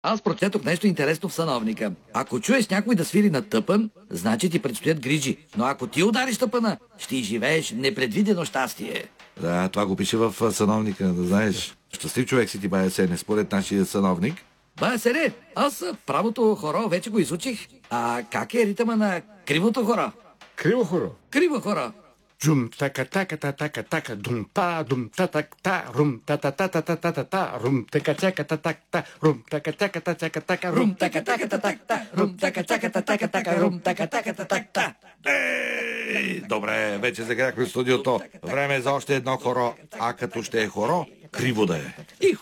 Аз прочетох нещо интересно в съновника. Ако чуеш някой да свири на тъпън, значи ти предстоят грижи. Но ако ти удариш тъпъна, ще изживееш непредвидено щастие. Да, това го пише в съновника, да знаеш. Щастлив човек си ти, бая Сене, според нашия съновник. Бая Сере, аз правото хоро вече го изучих. А как е ритъма на кривото хоро? Криво хоро. Криво хоро. Джум така така та така така дум та так та рум та та та та та та та та рум така чака та так та рум така чака та чака така рум така така та так та рум така чака та така така рум така така та так та. Добре, вече загряхме в студиото. Време е за още едно хоро. А като ще е хоро, криво да е. И